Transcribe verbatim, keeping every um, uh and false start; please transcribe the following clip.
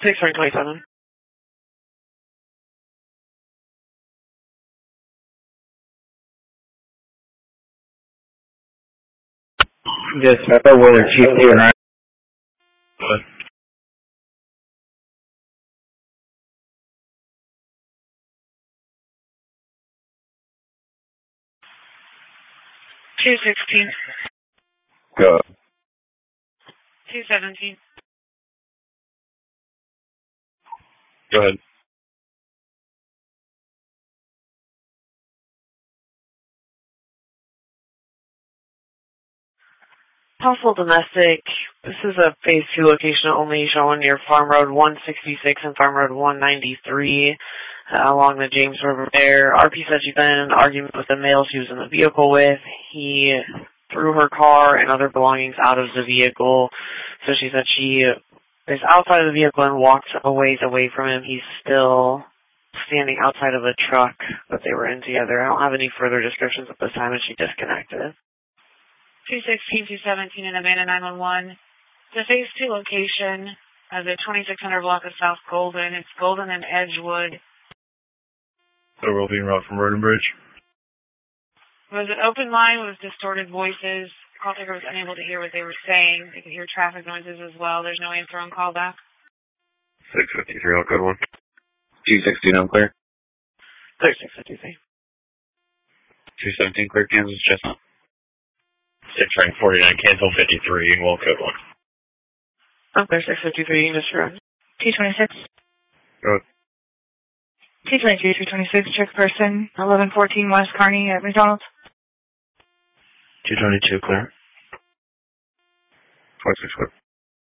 six twenty twenty-seven. Just uh, weather chief here, right? two sixteen. Go. two seventeen. Go ahead. Possible domestic. This is a phase two location only showing near Farm Road one sixty-six and Farm Road one ninety-three uh, along the James River there. R P said she'd been in an argument with the male she was in the vehicle with. He threw her car and other belongings out of the vehicle. So she said she is outside of the vehicle and walked a ways away from him. He's still standing outside of a truck that they were in together. I don't have any further descriptions at this time, and she disconnected. two sixteen, two seventeen in Amanda nine one one. The phase two location of the twenty-six hundred block of South Golden. It's Golden and Edgewood. So we'll be route from Road and Bridge. Was an open line with distorted voices. Call taker was unable to hear what they were saying. They could hear traffic noises as well. There's no answer on callback. six fifty-three, I'll code one. two sixteen, I'm clear. thirty-six fifty-three. two seventeen, clear, Kansas, Chestnut. six rank forty-nine, cancel fifty-three, we'll code one. Oh, there's six fifty-three, you can just run. two twenty-six. Go ahead. two twenty-two, three twenty-six, check person, eleven fourteen West Kearney at McDonald's. two twenty-two, clear. twenty-six, clear.